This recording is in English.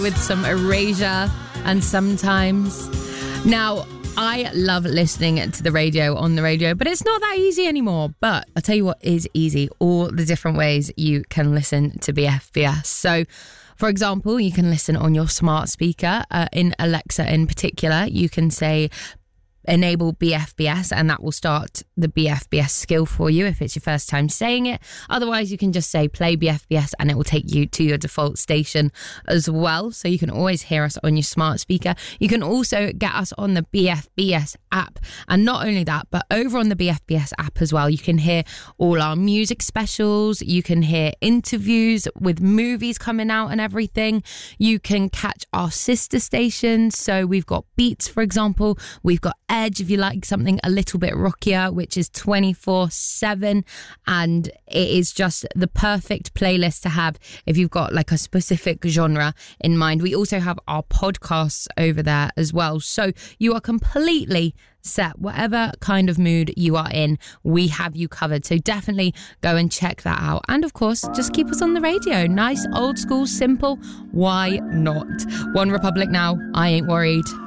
with some Erasure and Sometimes. Now, I love listening to the radio on the radio, but it's not that easy anymore. But I'll tell you what is easy, all the different ways you can listen to BFBS. So, for example, you can listen on your smart speaker. In Alexa in particular, you can say enable BFBS and that will start the BFBS skill for you if it's your first time saying it. Otherwise, you can just say play BFBS and it will take you to your default station as well. So you can always hear us on your smart speaker. You can also get us on the BFBS app. And not only that, but over on the BFBS app as well, you can hear all our music specials. You can hear interviews with movies coming out and everything. You can catch our sister stations. So we've got Beats, for example. We've got Edge, if you like something a little bit rockier, which is 24/7, and it is just the perfect playlist to have if you've got like a specific genre in mind. We also have our podcasts over there as well, so you are completely set. Whatever kind of mood you are in, we have you covered, so definitely go and check that out. And of course, just keep us on the radio. Nice, old school, simple. Why not? One Republic now. I ain't worried.